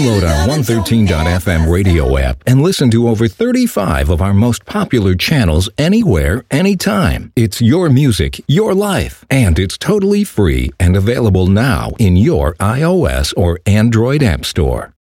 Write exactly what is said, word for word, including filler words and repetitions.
Download our one thirteen dot f m radio app and listen to over thirty-five of our most popular channels anywhere, anytime. It's your music, your life, and it's totally free and available now in your iOS or Android app store.